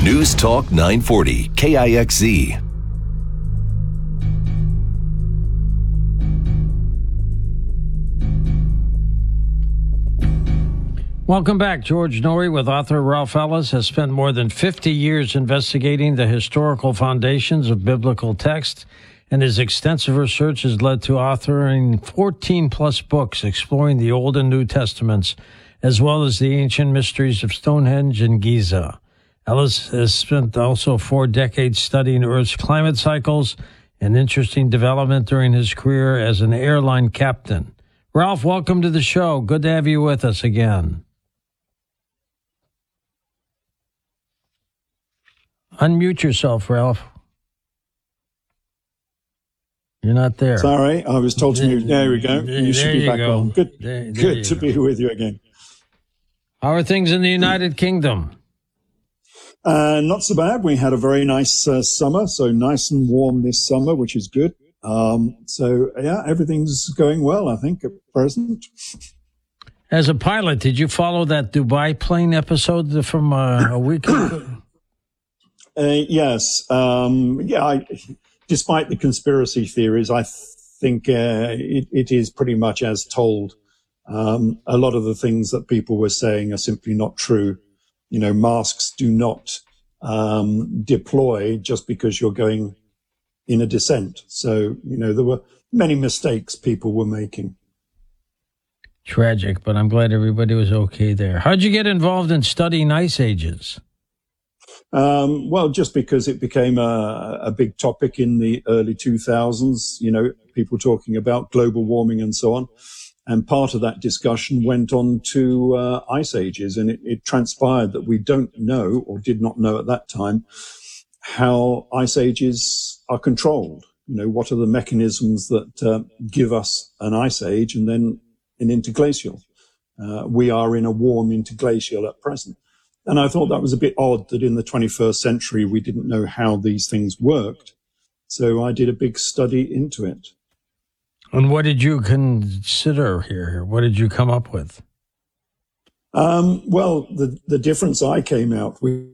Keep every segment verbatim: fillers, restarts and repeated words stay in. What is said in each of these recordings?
News Talk nine forty, K I X Z. Welcome back. George Noory with author Ralph Ellis has spent more than fifty years investigating the historical foundations of biblical text, and his extensive research has led to authoring fourteen plus books exploring the Old and New Testaments, as well as the ancient mysteries of Stonehenge and Giza. Ellis has spent also four decades studying Earth's climate cycles, an interesting development during his career as an airline captain. Ralph, welcome to the show. Good to have you with us again. Unmute yourself, Ralph. You're not there. Sorry, I was told to mute. There we go. You should be back on. Good, there, there good to go. be with you again. How are things in the United Kingdom? Uh, not so bad. We had a very nice uh, summer, so nice and warm this summer, which is good. Um, so, yeah, everything's going well, I think, at present. As a pilot, did you follow that Dubai plane episode from uh, a week ago? Uh, yes. Um, yeah, I, despite the conspiracy theories, I think uh, it, it is pretty much as told. Um, a lot of the things that people were saying are simply not true. You know, masks do not um, deploy just because you're going in a descent. So, you know, there were many mistakes people were making. Tragic, but I'm glad everybody was okay there. How'd you get involved in studying ice ages? Um, well, just because it became a, a big topic in the early two thousands, you know, people talking about global warming and so on. And part of that discussion went on to uh, ice ages. And it, it transpired that we don't know, or did not know at that time, how ice ages are controlled. You know, what are the mechanisms that uh, give us an ice age and then an interglacial? Uh, we are in a warm interglacial at present. And I thought that was a bit odd that in the twenty-first century, we didn't know how these things worked. So I did a big study into it. And what did you consider here? What did you come up with? Um, well, the, the difference I came out with.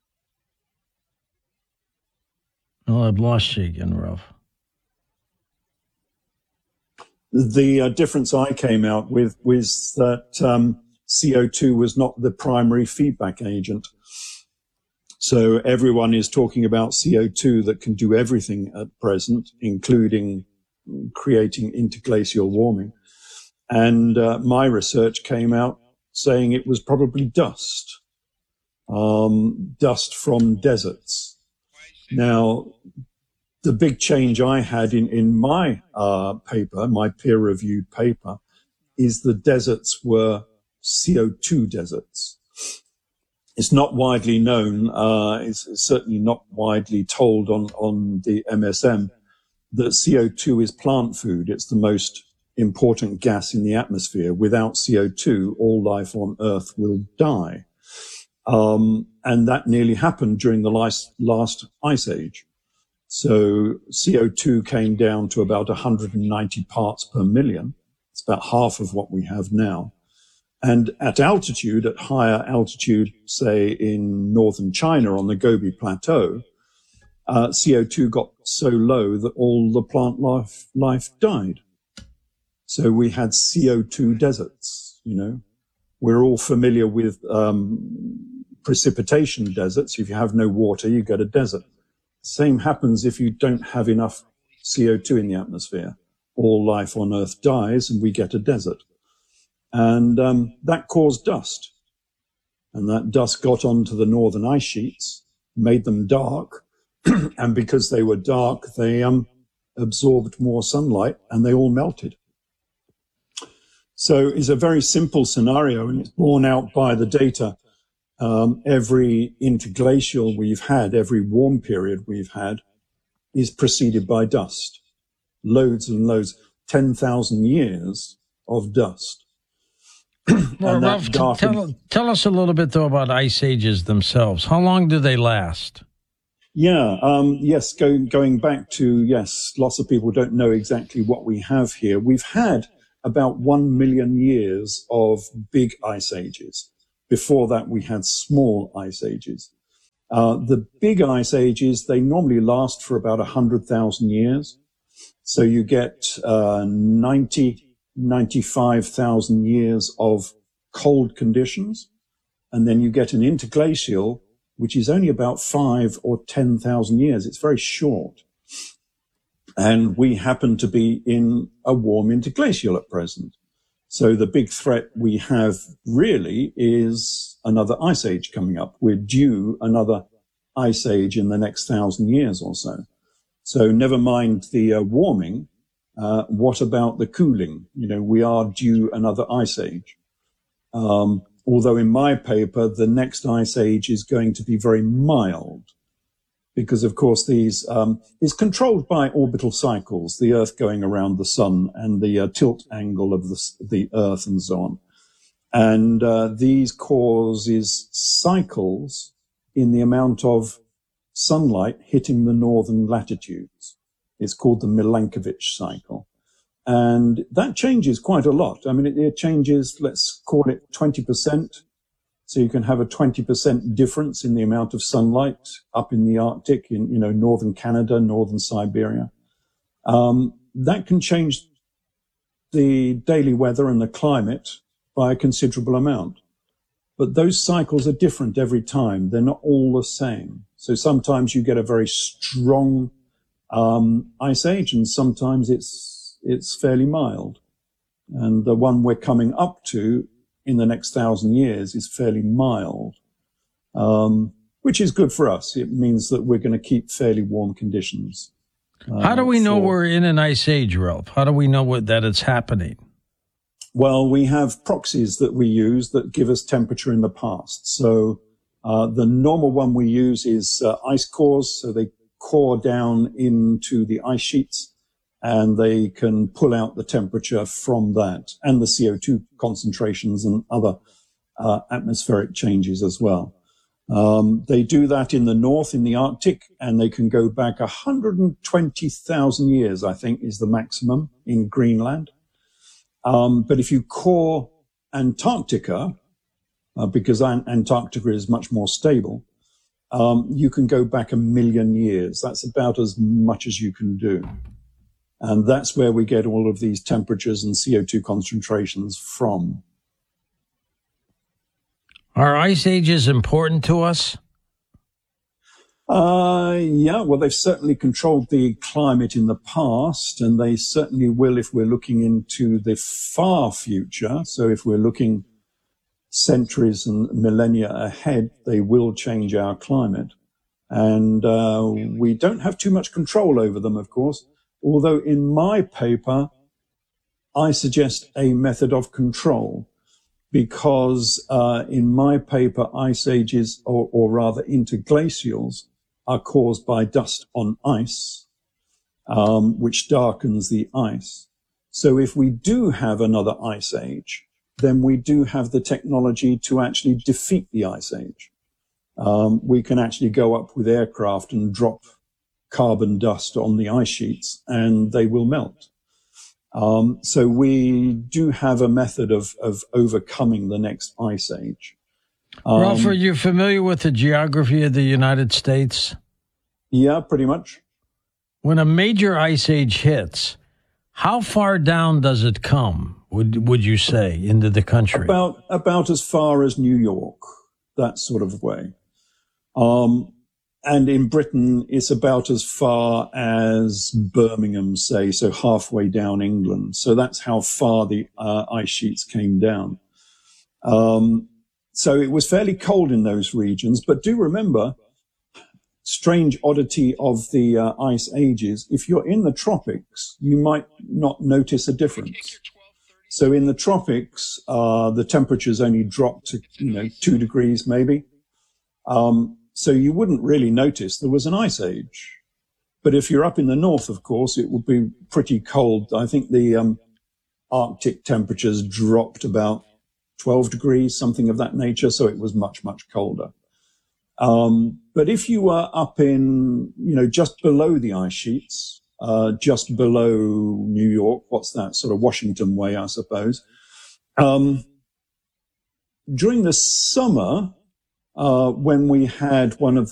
Oh, I've lost you again, Ralph. The uh, difference I came out with was that um, C O two was not the primary feedback agent. So everyone is talking about C O two that can do everything at present, including creating interglacial warming. And uh, my research came out saying it was probably dust, um, dust from deserts. Now, the big change I had in, in my uh, paper, my peer-reviewed paper, is the deserts were C O two deserts. It's not widely known, uh, it's, it's certainly not widely told on, on the M S M, that C O two is plant food. It's the most important gas in the atmosphere. Without C O two, all life on Earth will die. Um, and that nearly happened during the last, last ice age. So C O two came down to about one hundred ninety parts per million. It's about half of what we have now. And at altitude, at higher altitude, say in northern China on the Gobi Plateau, uh, C O two got so low that all the plant life, life died. So we had C O two deserts, you know. We're all familiar with um, precipitation deserts. If you have no water, you get a desert. Same happens if you don't have enough C O two in the atmosphere. All life on Earth dies and we get a desert. And um, that caused dust. And that dust got onto the northern ice sheets, made them dark. And because they were dark, they um, absorbed more sunlight and they all melted. So it's a very simple scenario, and it's borne out by the data. Um, every interglacial we've had, every warm period we've had, is preceded by dust. Loads and loads, ten thousand years of dust. Well, Ralph, tell, tell us a little bit, though, about ice ages themselves. How long do they last? Yeah, um, yes, go, going back to, yes, lots of people don't know exactly what we have here. We've had about one million years of big ice ages. Before that, we had small ice ages. Uh, the big ice ages, they normally last for about one hundred thousand years. So you get uh, ninety, ninety-five thousand years of cold conditions, and then you get an interglacial, which is only about five or ten thousand years. It's very short. And we happen to be in a warm interglacial at present. So the big threat we have really is another ice age coming up. We're due another ice age in the next thousand years or so. So never mind the uh, warming. Uh, what about the cooling? You know, we are due another ice age. Um, although in my paper, the next ice age is going to be very mild because, of course, these um, is controlled by orbital cycles, the Earth going around the sun and the uh, tilt angle of the, the Earth and so on. And uh, these causes cycles in the amount of sunlight hitting the northern latitudes. It's called the Milankovitch cycle. And that changes quite a lot. I mean, it, it changes, let's call it twenty percent. So you can have a twenty percent difference in the amount of sunlight up in the Arctic, in, you know, northern Canada, northern Siberia. Um, that can change the daily weather and the climate by a considerable amount. But those cycles are different every time. They're not all the same. So sometimes you get a very strong um, ice age, and sometimes it's it's fairly mild. And the one we're coming up to in the next thousand years is fairly mild, um, which is good for us. It means that we're going to keep fairly warm conditions. Uh, How do we know for, we're in an ice age, Ralph? How do we know what, that it's happening? Well, we have proxies that we use that give us temperature in the past. So uh, the normal one we use is uh, ice cores. So they core down into the ice sheets, and they can pull out the temperature from that and the C O two concentrations and other uh, atmospheric changes as well. Um, they do that in the north, in the Arctic, and they can go back one hundred twenty thousand years, I think, is the maximum in Greenland. Um, but if you core Antarctica, uh, because Antarctica is much more stable, um, you can go back a million years. That's about as much as you can do. And that's where we get all of these temperatures and C O two concentrations from. Are ice ages important to us? Uh, yeah, well, they've certainly controlled the climate in the past, and they certainly will if we're looking into the far future. So if we're looking centuries and millennia ahead, they will change our climate. And uh, we don't have too much control over them, of course. Although in my paper, I suggest a method of control, because uh, in my paper, ice ages, or, or rather interglacials, are caused by dust on ice, um, which darkens the ice. So if we do have another ice age, then we do have the technology to actually defeat the ice age. Um, we can actually go up with aircraft and drop carbon dust on the ice sheets, and they will melt. Um, so we do have a method of, of overcoming the next ice age. Um, Ralph, are you familiar with the geography of the United States? Yeah, pretty much. When a major ice age hits, how far down does it come, would would you say, into the country? About, about as far as New York, that sort of way. Um, And in Britain, it's about as far as Birmingham, say, so halfway down England. So that's how far the uh, ice sheets came down. Um, so it was fairly cold in those regions. But do remember, strange oddity of the uh, ice ages, if you're in the tropics, you might not notice a difference. So in the tropics, uh, the temperatures only drop to, you know, two degrees maybe. Um, So you wouldn't really notice there was an ice age. But if you're up in the north, of course, it would be pretty cold. I think the um, Arctic temperatures dropped about twelve degrees, something of that nature. So it was much, much colder. Um, but if you were up in, you know, just below the ice sheets, uh, just below New York, what's that, sort of Washington way, I suppose. Um, during the summer, Uh, when we had one of